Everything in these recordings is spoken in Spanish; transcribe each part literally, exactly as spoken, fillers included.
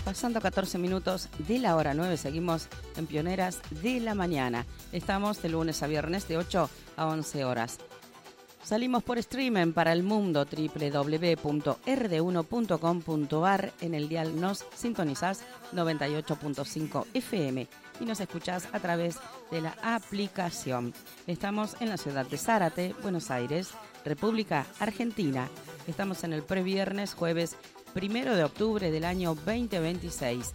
Pasando catorce minutos de la hora nueve, seguimos en Pioneras de la Mañana. Estamos de lunes a viernes de ocho a once horas. Salimos por streaming para el mundo, doble u doble u doble u punto r d uno punto com punto a r. En el dial nos sintonizás noventa y ocho punto cinco F M y nos escuchás a través de la aplicación. Estamos en la ciudad de Zárate, Buenos Aires, República Argentina. Estamos en el previernes, jueves primero de octubre del año veinte veintiséis,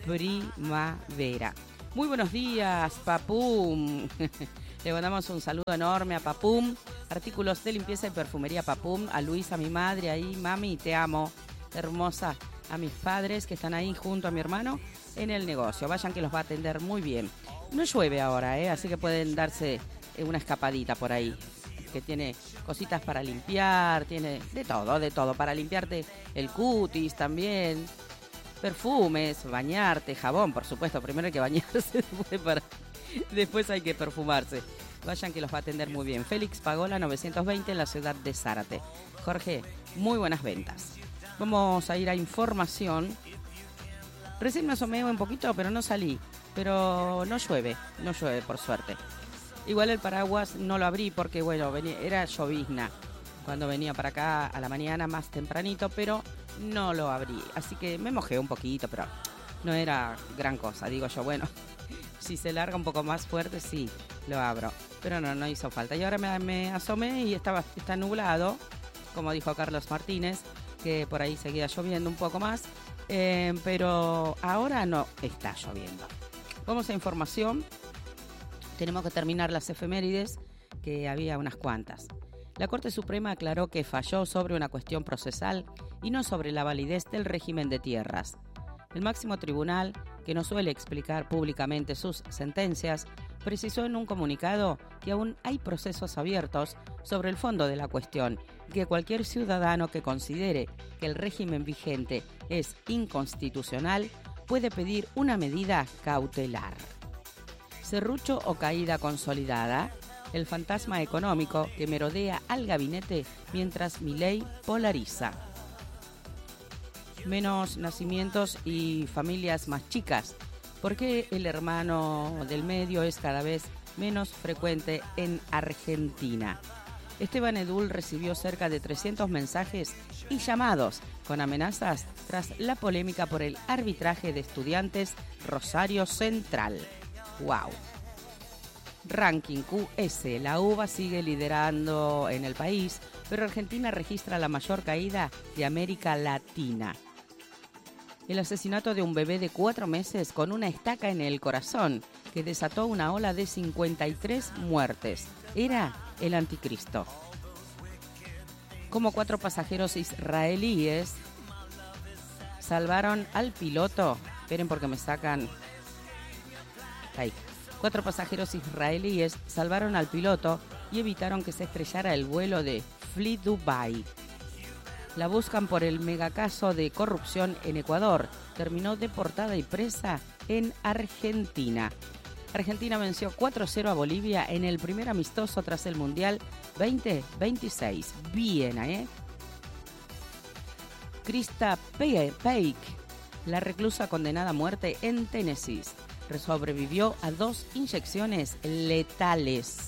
primavera. Muy buenos días, Papum. Le mandamos un saludo enorme a Papum, artículos de limpieza y perfumería Papum, a Luisa, mi madre, ahí, mami, te amo, hermosa, a mis padres que están ahí junto a mi hermano en el negocio. Vayan que los va a atender muy bien. No llueve ahora, ¿eh? Así que pueden darse una escapadita por ahí, que tiene cositas para limpiar, tiene de todo, de todo, para limpiarte el cutis también, perfumes, bañarte, jabón, por supuesto, primero hay que bañarse, después, para, después hay que perfumarse. Vayan que los va a atender muy bien. Félix Pagola novecientos veinte en la ciudad de Zárate. Jorge, muy buenas ventas. Vamos a ir a información. Recién me asomé un poquito, pero no salí, pero no llueve, no llueve por suerte. Igual el paraguas no lo abrí porque, bueno, venía, era llovizna cuando venía para acá a la mañana más tempranito, pero no lo abrí. Así que me mojé un poquito, pero no era gran cosa. Digo yo, bueno, si se larga un poco más fuerte, sí, lo abro. Pero no, no hizo falta. Y ahora me, me asomé y estaba, está nublado, como dijo Carlos Martínez, que por ahí seguía lloviendo un poco más. Eh, pero ahora no está lloviendo. Vamos a información. Tenemos que terminar las efemérides, que había unas cuantas. La Corte Suprema aclaró que falló sobre una cuestión procesal y no sobre la validez del régimen de tierras. El máximo tribunal, que no suele explicar públicamente sus sentencias, precisó en un comunicado que aún hay procesos abiertos sobre el fondo de la cuestión y que cualquier ciudadano que considere que el régimen vigente es inconstitucional puede pedir una medida cautelar. Serrucho o caída consolidada, el fantasma económico que merodea al gabinete mientras Milei polariza. Menos nacimientos y familias más chicas. ¿Por qué el hermano del medio es cada vez menos frecuente en Argentina? Esteban Edul recibió cerca de trescientos mensajes y llamados con amenazas tras la polémica por el arbitraje de Estudiantes Rosario Central. ¡Wow! Ranking Q S. La uva sigue liderando en el país, pero Argentina registra la mayor caída de América Latina. El asesinato de un bebé de cuatro meses con una estaca en el corazón, que desató una ola de cincuenta y tres muertes. Era el anticristo. Como cuatro pasajeros israelíes salvaron al piloto. Esperen porque me sacan... Ahí. Cuatro pasajeros israelíes salvaron al piloto y evitaron que se estrellara el vuelo de Fly Dubai. La buscan por el megacaso de corrupción en Ecuador. Terminó deportada y presa en Argentina. Argentina venció cuatro cero a Bolivia en el primer amistoso tras el Mundial veinte veintiséis. Bien, ¿eh? Krista Paik, la reclusa condenada a muerte en Tennessee, sobrevivió a dos inyecciones letales.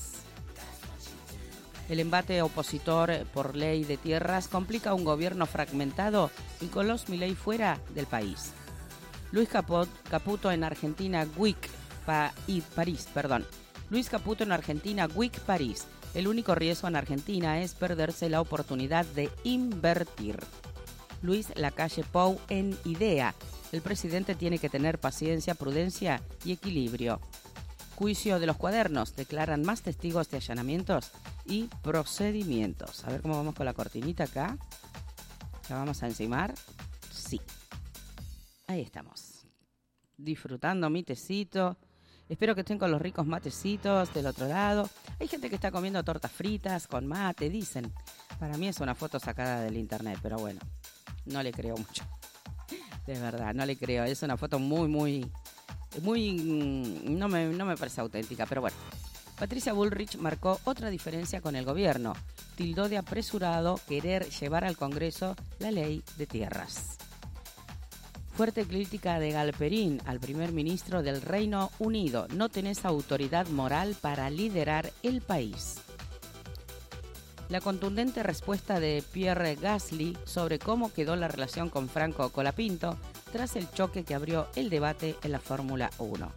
El embate opositor por ley de tierras complica un gobierno fragmentado y con los Milei fuera del país. Luis Caput, Caputo en Argentina, Wick pa, y París, perdón. Luis Caputo en Argentina, Wick París. El único riesgo en Argentina es perderse la oportunidad de invertir. Luis Lacalle Pou en IDEA. El presidente tiene que tener paciencia, prudencia y equilibrio. Juicio de los cuadernos. Declaran más testigos de allanamientos y procedimientos. A ver cómo vamos con la cortinita acá. ¿La vamos a encimar? Sí. Ahí estamos. Disfrutando mi tecito. Espero que estén con los ricos matecitos del otro lado. Hay gente que está comiendo tortas fritas con mate, dicen. Para mí es una foto sacada del internet, pero bueno, no le creo mucho. De verdad, no le creo. Es una foto muy, muy, muy... No me, no me parece auténtica, pero bueno. Patricia Bullrich marcó otra diferencia con el gobierno. Tildó de apresurado querer llevar al Congreso la ley de tierras. Fuerte crítica de Galperín al primer ministro del Reino Unido. No tenés autoridad moral para liderar el país. La contundente respuesta de Pierre Gasly sobre cómo quedó la relación con Franco Colapinto tras el choque que abrió el debate en la Fórmula uno.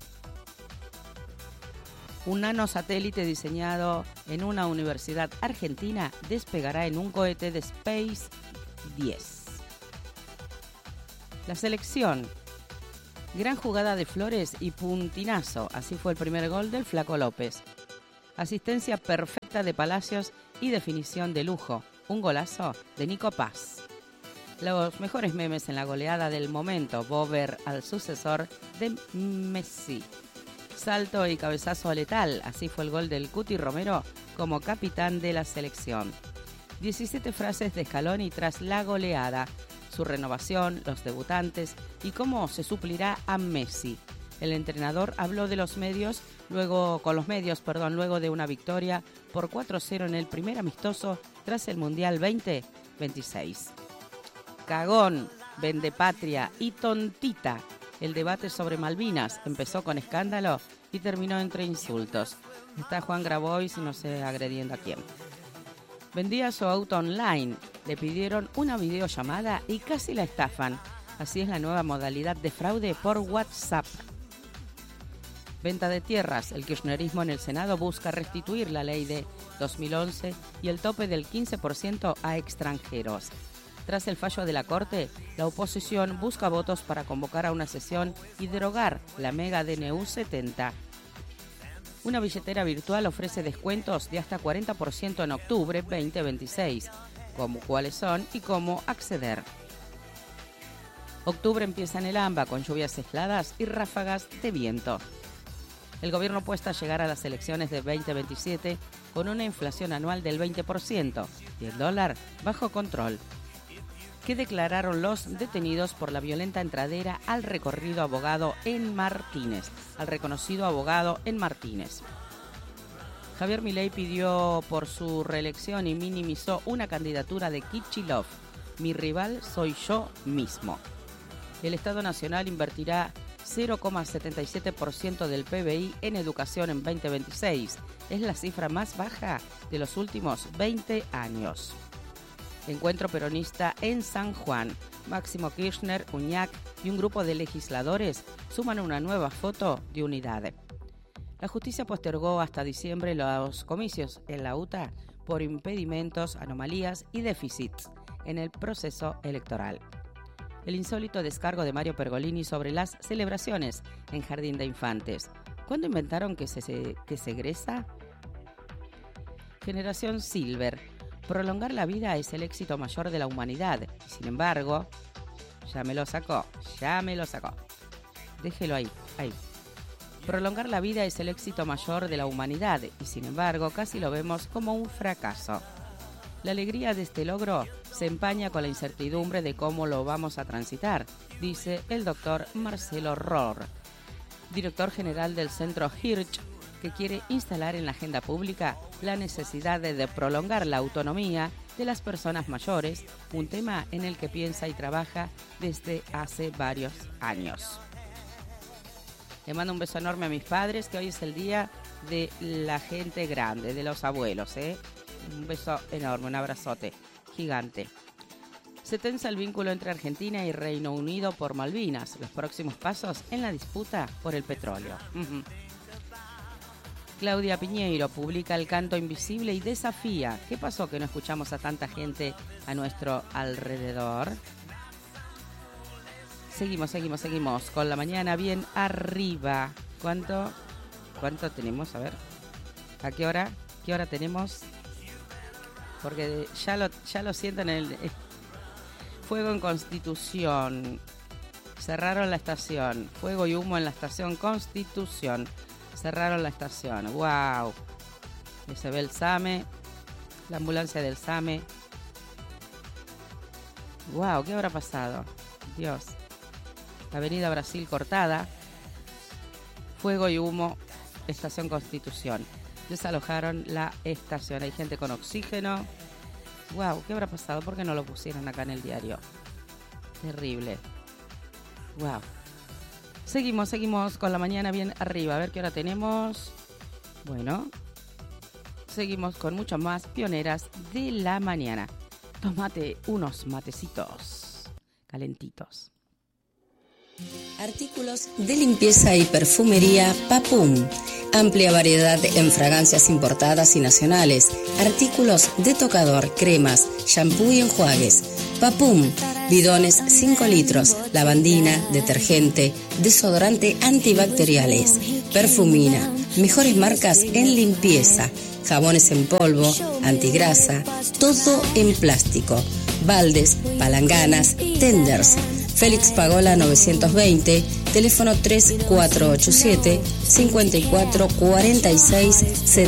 Un nanosatélite diseñado en una universidad argentina despegará en un cohete de Space diez. La selección. Gran jugada de Flores y puntinazo. Así fue el primer gol del Flaco López. Asistencia perfecta de Palacios y definición de lujo. Un golazo de Nico Paz. Los mejores memes en la goleada del momento. Bober al sucesor de Messi. Salto y cabezazo letal. Así fue el gol del Cuti Romero como capitán de la selección. diecisiete frases de Scaloni tras la goleada. Su renovación, los debutantes y cómo se suplirá a Messi. El entrenador habló de los medios, luego con los medios, perdón, luego de una victoria por cuatro cero en el primer amistoso tras el Mundial veinte veintiséis. Cagón, vendepatria y tontita. El debate sobre Malvinas empezó con escándalo y terminó entre insultos. Está Juan Grabois, no sé agrediendo a quién. Vendía su auto online, le pidieron una videollamada y casi la estafan. Así es la nueva modalidad de fraude por WhatsApp. Venta de tierras. El kirchnerismo en el Senado busca restituir la ley de dos mil once y el tope del quince por ciento a extranjeros. Tras el fallo de la Corte, la oposición busca votos para convocar a una sesión y derogar la mega D N U setenta. Una billetera virtual ofrece descuentos de hasta cuarenta por ciento en octubre veinte veintiséis. ¿Cómo, cuáles son y cómo acceder? Octubre empieza en el AMBA con lluvias aisladas y ráfagas de viento. El gobierno apuesta a llegar a las elecciones de veinte veintisiete con una inflación anual del veinte por ciento y el dólar bajo control. ¿Qué declararon los detenidos por la violenta entradera al recorrido abogado en Martínez, al reconocido abogado en Martínez? Javier Milei pidió por su reelección y minimizó una candidatura de Kicillof. Mi rival soy yo mismo. El Estado Nacional invertirá cero coma setenta y siete por ciento del P B I en educación en veinte veintiséis. Es la cifra más baja de los últimos veinte años. Encuentro peronista en San Juan. Máximo Kirchner, Uñac y un grupo de legisladores suman una nueva foto de unidad. La justicia postergó hasta diciembre los comicios en la U T A por impedimentos, anomalías y déficits en el proceso electoral. El insólito descargo de Mario Pergolini sobre las celebraciones en Jardín de Infantes. ¿Cuándo inventaron que se, se, que se egresa? Generación Silver. Prolongar la vida es el éxito mayor de la humanidad. Y sin embargo, ya me lo sacó, ya me lo sacó. Déjelo ahí, ahí. Prolongar la vida es el éxito mayor de la humanidad y sin embargo casi lo vemos como un fracaso. La alegría de este logro se empaña con la incertidumbre de cómo lo vamos a transitar, dice el doctor Marcelo Rohr, director general del Centro Hirsch, que quiere instalar en la agenda pública la necesidad de, de prolongar la autonomía de las personas mayores, un tema en el que piensa y trabaja desde hace varios años. Le mando un beso enorme a mis padres, que hoy es el día de la gente grande, de los abuelos, ¿eh? Un beso enorme, un abrazote gigante. Se tensa el vínculo entre Argentina y Reino Unido por Malvinas, los próximos pasos en la disputa por el petróleo. Uh-huh. Claudia Piñeiro publica El canto invisible y desafía. ¿Qué pasó que no escuchamos a tanta gente a nuestro alrededor? Seguimos, seguimos, seguimos. Con la mañana bien arriba. ¿Cuánto? ¿Cuánto tenemos? A ver. ¿A qué hora? ¿Qué hora tenemos? Porque ya lo, ya lo siento en el... Eh, fuego en Constitución. Cerraron la estación. Fuego y humo en la estación Constitución. Cerraron la estación. ¡Wow! Y se ve el SAME. La ambulancia del SAME. ¡Wow! ¿Qué habrá pasado? Dios. Avenida Brasil cortada. Fuego y humo. Estación Constitución. Desalojaron la estación. Hay gente con oxígeno. ¡Wow! ¿Qué habrá pasado? ¿Por qué no lo pusieron acá en el diario? Terrible. Wow. Seguimos, seguimos con la mañana bien arriba. A ver qué hora tenemos. Bueno, seguimos con mucho más pioneras de la mañana. Tómate unos matecitos calentitos. Artículos de limpieza y perfumería Papum. Amplia variedad en fragancias importadas y nacionales. Artículos de tocador, cremas, shampoo y enjuagues. Papum. Bidones cinco litros. Lavandina, detergente, desodorante antibacteriales. Perfumina. Mejores marcas en limpieza. Jabones en polvo, antigrasa. Todo en plástico. Baldes, palanganas, tenders. Félix Pagola novecientos veinte, teléfono tres cuatro ocho siete, cinco cuatro cuatro seis